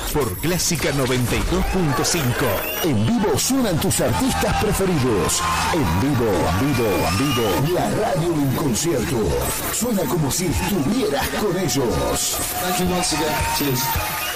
por Clásica 92.5. En vivo suenan tus artistas preferidos. En vivo, la radio en concierto. Suena como si estuvieras con ellos. Thank you once again. Cheers.